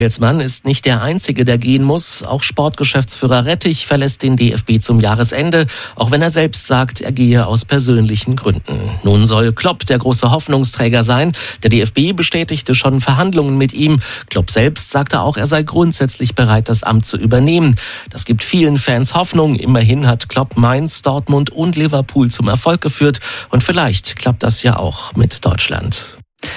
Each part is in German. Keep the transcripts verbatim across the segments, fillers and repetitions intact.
Nagelsmann ist nicht der Einzige, der gehen muss. Auch Sportgeschäftsführer Rettich verlässt den D F B zum Jahresende, auch wenn er selbst sagt, er gehe aus persönlichen Gründen. Nun soll Klopp der große Hoffnungsträger sein. Der D F B bestätigte schon Verhandlungen mit ihm. Klopp selbst sagte auch, er sei grundsätzlich bereit, das Amt zu übernehmen. Das gibt vielen Fans Hoffnung. Immerhin hat Klopp Mainz, Dortmund und Liverpool zum Erfolg geführt. Und vielleicht klappt das ja auch mit Deutschland.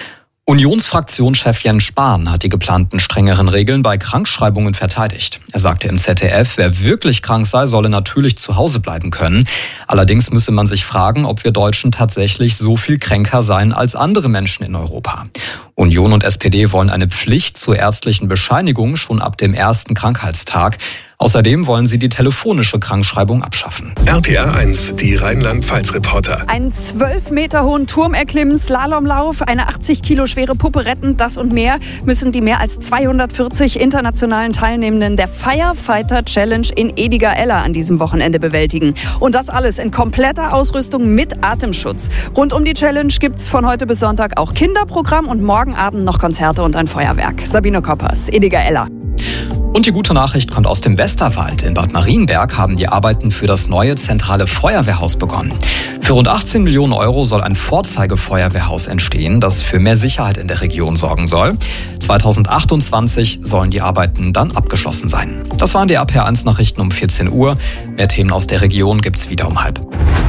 Unionsfraktionschef Jens Spahn hat die geplanten strengeren Regeln bei Krankschreibungen verteidigt. Er sagte im Z D F, wer wirklich krank sei, solle natürlich zu Hause bleiben können. Allerdings müsse man sich fragen, ob wir Deutschen tatsächlich so viel kränker seien als andere Menschen in Europa. Union und S P D wollen eine Pflicht zur ärztlichen Bescheinigung schon ab dem ersten Krankheitstag. Außerdem wollen sie die telefonische Krankschreibung abschaffen. R P R eins, die Rheinland-Pfalz-Reporter. Einen zwölf Meter hohen Turm erklimmen, Slalomlauf, eine achtzig Kilo schwere Puppe retten, das und mehr müssen die mehr als zweihundertvierzig internationalen Teilnehmenden der Firefighter Challenge in Ediger-Eller an diesem Wochenende bewältigen. Und das alles in kompletter Ausrüstung mit Atemschutz. Rund um die Challenge gibt's von heute bis Sonntag auch Kinderprogramm und morgen Abend noch Konzerte und ein Feuerwerk. Sabine Koppers, Ediger-Eller. Und die gute Nachricht kommt aus dem Westerwald. In Bad Marienberg haben die Arbeiten für das neue zentrale Feuerwehrhaus begonnen. Für rund achtzehn Millionen Euro soll ein Vorzeigefeuerwehrhaus entstehen, das für mehr Sicherheit in der Region sorgen soll. zweitausendachtundzwanzig sollen die Arbeiten dann abgeschlossen sein. Das waren die R P R eins Nachrichten um vierzehn Uhr. Mehr Themen aus der Region gibt's wieder um halb.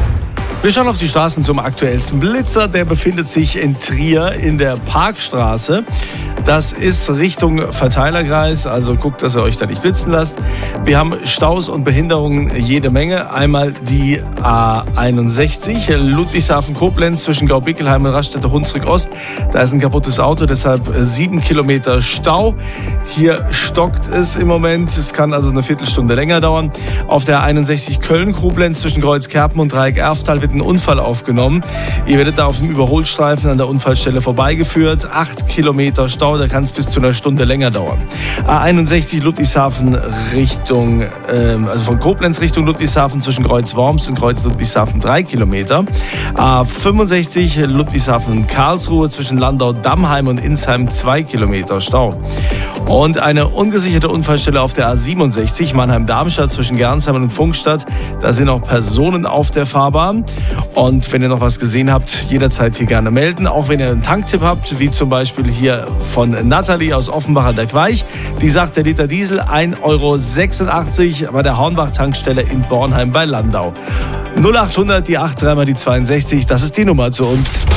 Wir schauen auf die Straßen zum aktuellsten Blitzer. Der befindet sich in Trier in der Parkstraße. Das ist Richtung Verteilerkreis, also guckt, dass ihr euch da nicht blitzen lasst. Wir haben Staus und Behinderungen jede Menge. Einmal die A einundsechzig, Ludwigshafen-Koblenz zwischen Gaubickelheim und Raststätte-Hunsrück-Ost. Da ist ein kaputtes Auto, deshalb sieben Kilometer Stau. Hier stockt es im Moment. Es kann also eine Viertelstunde länger dauern. Auf der A einundsechzig Köln-Koblenz zwischen Kreuzkerpen und Dreieck-Erftal wird ein Unfall aufgenommen. Ihr werdet da auf dem Überholstreifen an der Unfallstelle vorbeigeführt. Acht Kilometer Stau, da kann es bis zu einer Stunde länger dauern. A einundsechzig Ludwigshafen Richtung, ähm, also von Koblenz Richtung Ludwigshafen zwischen Kreuz-Worms und Kreuz-Ludwigshafen drei Kilometer. A fünfundsechzig Ludwigshafen-Karlsruhe zwischen Landau-Dammheim und Insheim zwei Kilometer Stau. Und eine ungesicherte Unfallstelle auf der A siebenundsechzig Mannheim-Darmstadt zwischen Gernsheim und Funkstadt. Da sind auch Personen auf der Fahrbahn. Und wenn ihr noch was gesehen habt, jederzeit hier gerne melden. Auch wenn ihr einen Tanktipp habt, wie zum Beispiel hier von Nathalie aus Offenbach an der Queich. Die sagt, der Liter Diesel ein Euro sechsundachtzig bei der Hornbach-Tankstelle in Bornheim bei Landau. null achthundert, die acht drei mal die zweiundsechzig, das ist die Nummer zu uns.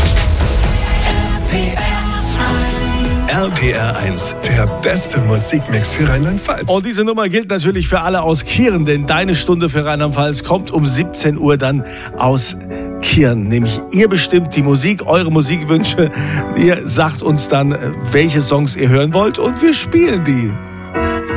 R P R eins, der beste Musikmix für Rheinland-Pfalz. Und diese Nummer gilt natürlich für alle aus Kieren, denn deine Stunde für Rheinland-Pfalz kommt um siebzehn Uhr dann aus Kieren. Nämlich ihr bestimmt die Musik, eure Musikwünsche. Ihr sagt uns dann, welche Songs ihr hören wollt und wir spielen die.